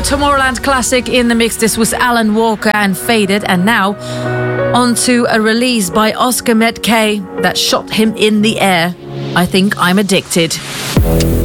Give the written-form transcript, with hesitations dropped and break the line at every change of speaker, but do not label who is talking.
Tomorrowland classic in the mix. This was Alan Walker and Faded. And now on to a release by Oscar Metcalfe that shot him in the air. I Think I'm Addicted.